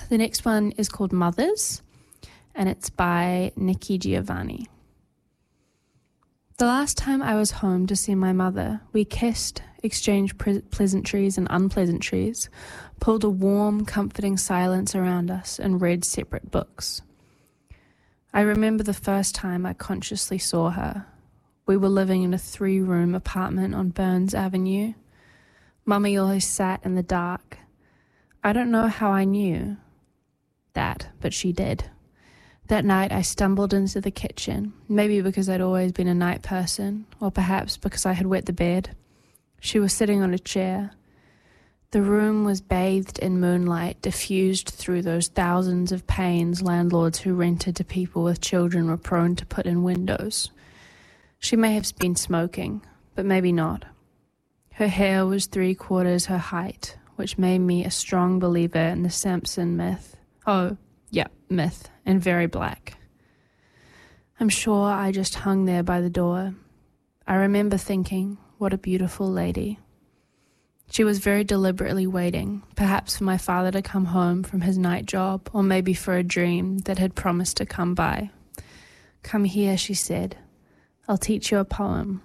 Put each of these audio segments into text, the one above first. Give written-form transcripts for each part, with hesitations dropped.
The next one is called Mothers, and it's by Nikki Giovanni. The last time I was home to see my mother, we kissed, exchanged pleasantries and unpleasantries, pulled a warm, comforting silence around us, and read separate books. I remember the first time I consciously saw her. We were living in a 3-room apartment on Burns Avenue. Mummy always sat in the dark. I don't know how I knew that, but she did. That night I stumbled into the kitchen, maybe because I'd always been a night person, or perhaps because I had wet the bed. She was sitting on a chair. The room was bathed in moonlight, diffused through those thousands of panes landlords who rented to people with children were prone to put in windows. She may have been smoking, but maybe not. Her hair was 3/4 her height, which made me a strong believer in the Samson myth. Oh, yeah, myth, and very black. I'm sure I just hung there by the door. I remember thinking, what a beautiful lady. She was very deliberately waiting, perhaps for my father to come home from his night job, or maybe for a dream that had promised to come by. Come here, she said. I'll teach you a poem.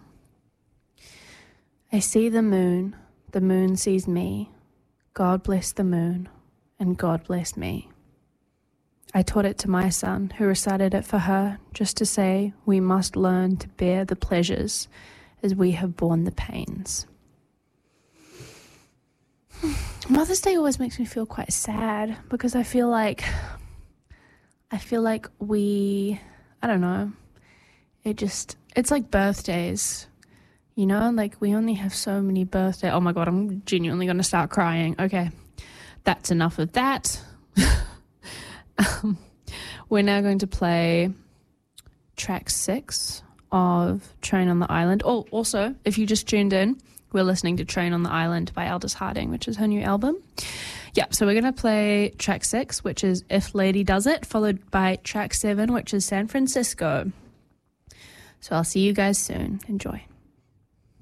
I see the moon sees me. God bless the moon, and God bless me. I taught it to my son, who recited it for her, just to say we must learn to bear the pleasures as we have borne the pains. Mother's Day always makes me feel quite sad because I feel like we, I don't know, it's like birthdays, you know, like we only have so many birthdays. Oh my God, I'm genuinely going to start crying. Okay, that's enough of that. We're now going to play track 6 of Train on the Island. Oh, also, if you just tuned in, we're listening to Train on the Island by Aldous Harding, which is her new album. Yeah, so we're going to play track 6, which is If Lady Does It, followed by track 7, which is San Francisco. So I'll see you guys soon. Enjoy.